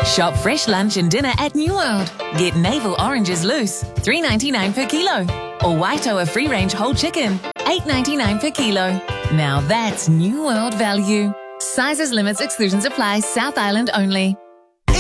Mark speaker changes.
Speaker 1: Shop fresh lunch and dinner at New World. Get navel oranges loose, $3.99 per kilo. Or Waitoa free-range whole chicken, $8.99 per kilo. Now that's New World value. Sizes, limits, exclusions apply. South Island only.